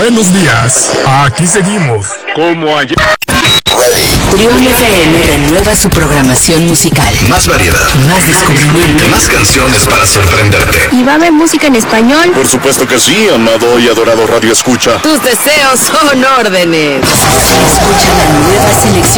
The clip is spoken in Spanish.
Buenos días, aquí seguimos, como ayer. Trión FM renueva su programación musical. Más variedad, Más descubrimiento. más canciones para sorprenderte. ¿Y va a haber música en español? Por supuesto que sí, amado y adorado Radio Escucha. Tus deseos son órdenes. Escucha la nueva selección